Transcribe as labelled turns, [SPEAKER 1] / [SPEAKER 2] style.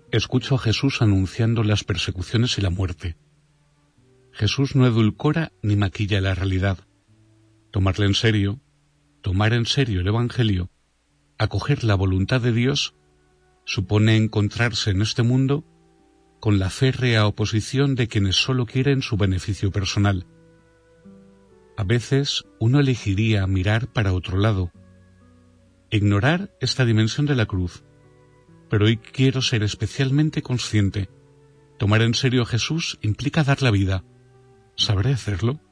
[SPEAKER 1] escucho a Jesús anunciando las persecuciones y la muerte. Jesús no edulcora ni maquilla la realidad. Tomar en serio el Evangelio, acoger la voluntad de Dios, supone encontrarse en este mundo con la férrea oposición de quienes solo quieren su beneficio personal. A veces uno elegiría mirar para otro lado, ignorar esta dimensión de la cruz, pero hoy quiero ser especialmente consciente. Tomar en serio a Jesús implica dar la vida. ¿Sabré hacerlo?